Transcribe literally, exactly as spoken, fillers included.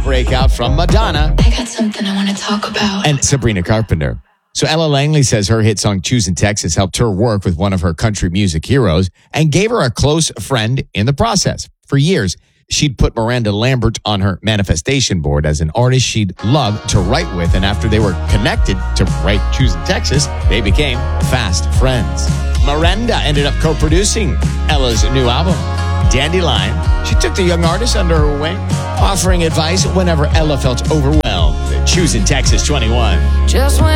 breakout from Madonna I got something I want to talk about. and Sabrina Carpenter. So Ella Langley says her hit song Choosing Texas helped her work with one of her country music heroes and gave her a close friend in the process. For years, she'd put Miranda Lambert on her manifestation board as an artist she'd love to write with, and after they were connected to write Choosing Texas, they became fast friends. Miranda ended up co-producing Ella's new album, Dandelion. She took the young artist under her wing, offering advice whenever Ella felt overwhelmed. Choosing Texas twenty-one. Just when